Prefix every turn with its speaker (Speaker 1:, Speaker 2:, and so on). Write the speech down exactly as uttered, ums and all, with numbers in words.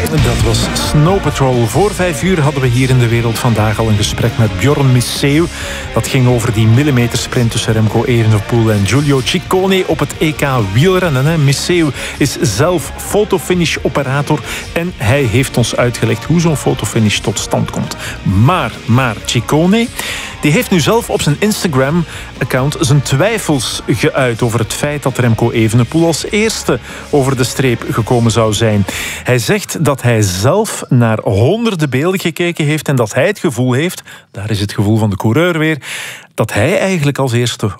Speaker 1: Dat was Snow Patrol. Voor vijf uur hadden we hier in De Wereld Vandaag al een gesprek met Bjorn Museeuw. Dat ging over die millimetersprint tussen Remco Evenepoel en Giulio Ciccone op het E K wielrennen. Museeuw is zelf fotofinish-operator en hij heeft ons uitgelegd hoe zo'n fotofinish tot stand komt. Maar, maar Ciccone, die heeft nu zelf op zijn Instagram-account zijn twijfels geuit over het feit dat Remco Evenepoel als eerste over de streep gekomen zou zijn. Hij zegt dat hij zelf naar honderden beelden gekeken heeft en dat hij het gevoel heeft, daar is het gevoel van de coureur weer, dat hij eigenlijk als eerste